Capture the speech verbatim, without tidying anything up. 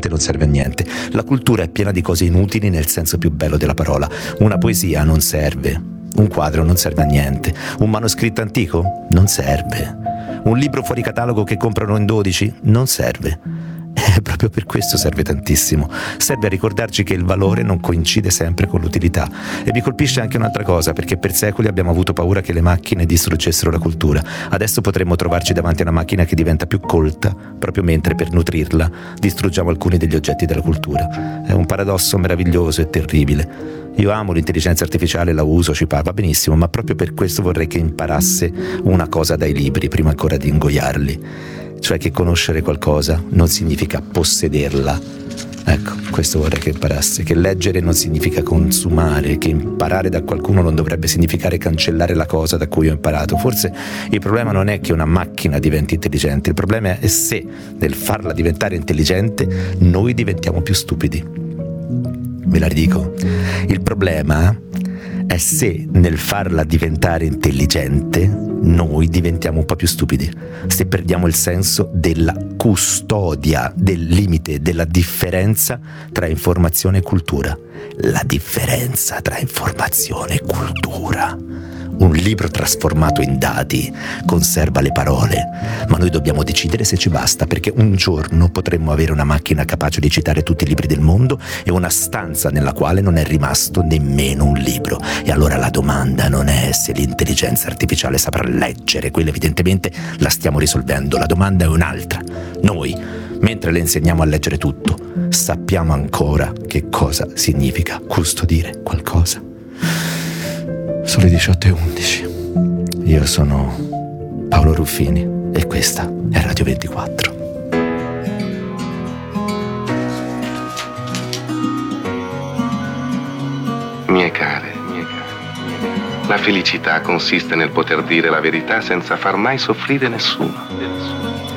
non serve a niente. La cultura è piena di cose inutili nel senso più bello della parola. Una poesia non serve, un quadro non serve a niente, un manoscritto antico non serve, un libro fuori catalogo che comprano in dodici non serve. E proprio per questo serve tantissimo. Serve a ricordarci che il valore non coincide sempre con l'utilità. E mi colpisce anche un'altra cosa, perché per secoli abbiamo avuto paura che le macchine distruggessero la cultura. Adesso potremmo trovarci davanti a una macchina che diventa più colta, proprio mentre per nutrirla distruggiamo alcuni degli oggetti della cultura. È un paradosso meraviglioso e terribile. Io amo l'intelligenza artificiale, la uso, ci parla benissimo, ma proprio per questo vorrei che imparasse una cosa dai libri prima ancora di ingoiarli. Cioè che conoscere qualcosa non significa possederla. Ecco, questo vorrei che imparasse, che leggere non significa consumare, che imparare da qualcuno non dovrebbe significare cancellare la cosa da cui ho imparato. Forse il problema non è che una macchina diventi intelligente, il problema è se nel farla diventare intelligente noi diventiamo più stupidi. Ve la ridico. Il problema è se nel farla diventare intelligente noi diventiamo un po' più stupidi, se perdiamo il senso della custodia, del limite, della differenza tra informazione e cultura. La differenza tra informazione e cultura. Un libro trasformato in dati conserva le parole, ma noi dobbiamo decidere se ci basta, perché un giorno potremmo avere una macchina capace di citare tutti i libri del mondo e una stanza nella quale non è rimasto nemmeno un libro. E allora la domanda non è se l'intelligenza artificiale saprà leggere, quella evidentemente la stiamo risolvendo. La domanda è un'altra. Noi, mentre le insegniamo a leggere tutto, sappiamo ancora che cosa significa custodire qualcosa? Sono le diciotto e undici. Io sono Paolo Ruffini e questa è Radio ventiquattro. Mie care, mie care, la felicità consiste nel poter dire la verità senza far mai soffrire nessuno.